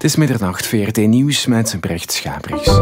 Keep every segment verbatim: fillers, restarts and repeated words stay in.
is middernacht, V R T Nieuws met Brecht Schabriks.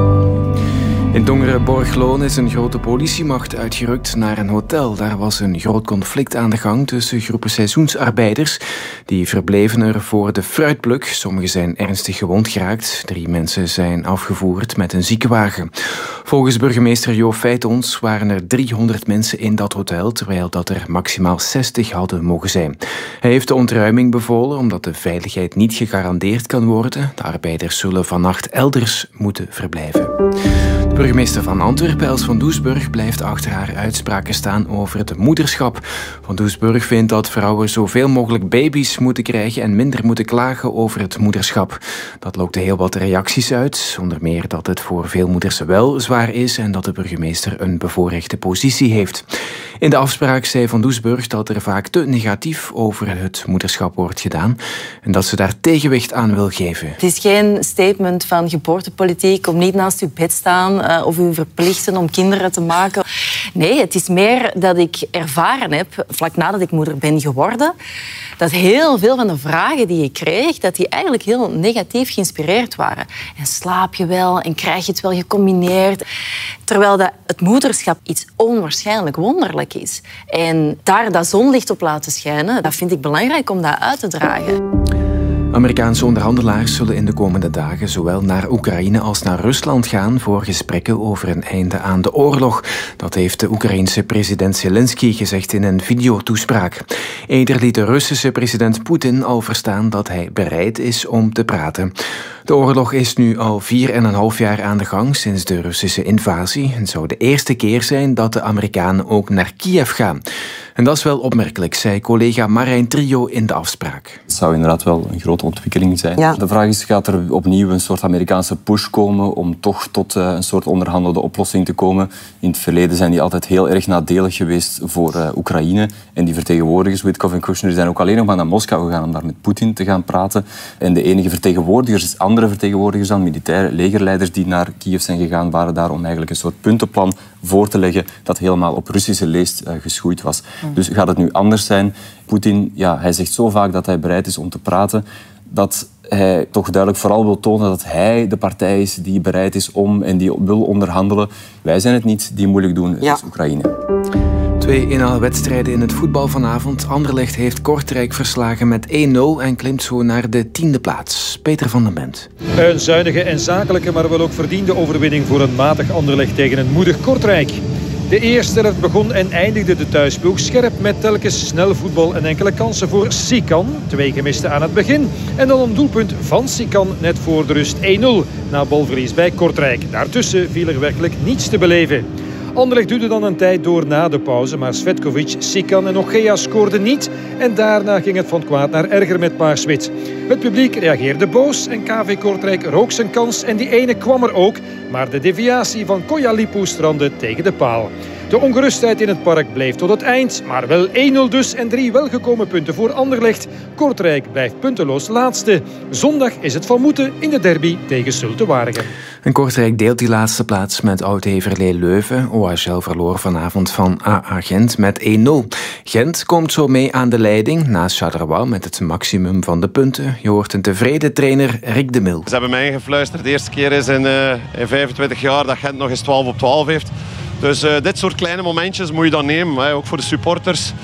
In Tongere Borgloon is een grote politiemacht uitgerukt naar een hotel. Daar was een groot conflict aan de gang tussen groepen seizoensarbeiders. Die verbleven er voor de fruitpluk. Sommigen zijn ernstig gewond geraakt. Drie mensen zijn afgevoerd met een ziekenwagen. Volgens burgemeester Jo Feitons waren er driehonderd mensen in dat hotel, terwijl dat er maximaal zestig hadden mogen zijn. Hij heeft de ontruiming bevolen omdat de veiligheid niet gegarandeerd kan worden. De arbeiders zullen vannacht elders moeten verblijven. De burgemeester van Antwerpen, Els van Doesburg, blijft achter haar uitspraken staan over het moederschap. Van Doesburg vindt dat vrouwen zoveel mogelijk baby's moeten krijgen en minder moeten klagen over het moederschap. Dat lokte heel wat reacties uit, onder meer dat het voor veel moeders wel zwaar is en dat de burgemeester een bevoorrechte positie heeft. In de afspraak zei Van Doesburg dat er vaak te negatief over het moederschap wordt gedaan en dat ze daar tegenwicht aan wil geven. Het is geen statement van geboortepolitiek om niet naast uw bed staan uh, of u verplichten om kinderen te maken. Nee, het is meer dat ik ervaren heb, vlak nadat ik moeder ben geworden, dat heel veel van de vragen die ik kreeg, dat die eigenlijk heel negatief geïnspireerd waren. En slaap je wel en krijg je het wel gecombineerd? Terwijl dat het moederschap iets onwaarschijnlijk wonderlijk is. En daar dat zonlicht op laten schijnen, dat vind ik belangrijk om dat uit te dragen. Amerikaanse onderhandelaars zullen in de komende dagen zowel naar Oekraïne als naar Rusland gaan voor gesprekken over een einde aan de oorlog. Dat heeft de Oekraïense president Zelensky gezegd in een videotoespraak. Eerder liet de Russische president Poetin al verstaan dat hij bereid is om te praten. De oorlog is nu al vier en een half jaar aan de gang sinds de Russische invasie. Het zou de eerste keer zijn dat de Amerikanen ook naar Kiev gaan. En dat is wel opmerkelijk, zei collega Marijn Trio in de afspraak. Het zou inderdaad wel een grote ontwikkeling zijn. Ja. De vraag is, gaat er opnieuw een soort Amerikaanse push komen om toch tot uh, een soort onderhandelde oplossing te komen? In het verleden zijn die altijd heel erg nadelig geweest voor uh, Oekraïne. En die vertegenwoordigers, Witkoff en Kushner, zijn ook alleen nog maar naar Moskou gegaan om daar met Poetin te gaan praten. En de enige vertegenwoordigers, andere vertegenwoordigers dan, militaire legerleiders die naar Kiev zijn gegaan, waren daar om eigenlijk een soort puntenplan voor te leggen dat helemaal op Russische leest uh, geschoeid was. Mm. Dus gaat het nu anders zijn? Poetin, ja, hij zegt zo vaak dat hij bereid is om te praten, dat hij toch duidelijk vooral wil tonen dat hij de partij is die bereid is om en die wil onderhandelen. Wij zijn het niet die moeilijk doen, het ja. is Oekraïne. Twee inhaalwedstrijden wedstrijden in het voetbal vanavond. Anderlecht heeft Kortrijk verslagen met één nul en klimt zo naar de tiende plaats. Peter van den Bent. Een zuinige en zakelijke, maar wel ook verdiende overwinning voor een matig Anderlecht tegen een moedig Kortrijk. De eerste helft begon en eindigde de thuisploeg scherp met telkens snel voetbal en enkele kansen voor Sikan. Twee gemiste aan het begin en dan een doelpunt van Sikan net voor de rust één nul na balverlies bij Kortrijk. Daartussen viel er werkelijk niets te beleven. Anderlecht duurde dan een tijd door na de pauze, maar Svetkovic, Sikan en Ogea scoorden niet. En daarna ging het van kwaad naar erger met Paars-Wit. Het publiek reageerde boos en K V Kortrijk rook zijn kans en die ene kwam er ook. Maar de deviatie van Koyalipu strandde tegen de paal. De ongerustheid in het park bleef tot het eind, maar wel één nul dus en drie welgekomen punten voor Anderlecht. Kortrijk blijft punteloos laatste. Zondag is het van moeten in de derby tegen Zulte Waregem. En Kortrijk deelt die laatste plaats met Oud-Heverlee Leuven. O H L verloor vanavond van A A Gent met één nul. Gent komt zo mee aan de leiding naast Charleroi met het maximum van de punten. Je hoort een tevreden trainer Rick de Mil. Ze hebben mij ingefluisterd. De eerste keer is in, uh, in vijfentwintig jaar dat Gent nog eens twaalf op twaalf heeft. Dus uh, dit soort kleine momentjes moet je dan nemen, hè, ook voor de supporters.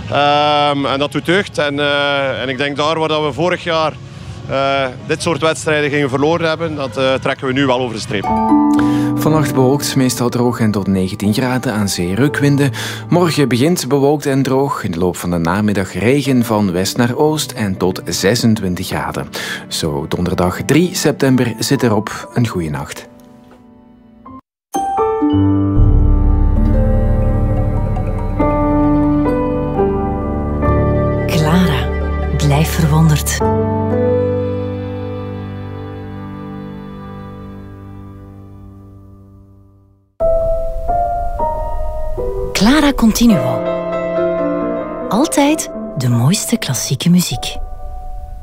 Um, en dat doet deugd. En, uh, en ik denk daar waar we vorig jaar uh, dit soort wedstrijden gingen verloren hebben, dat uh, trekken we nu wel over de streep. Vannacht bewolkt, meestal droog en tot negentien graden, aan zee reukwinden. Morgen begint bewolkt en droog. In de loop van de namiddag regen van west naar oost en tot zesentwintig graden. Zo donderdag drie september zit erop. Een goede nacht. Clara, blijf verwonderd. Clara Continuo. Altijd de mooiste klassieke muziek.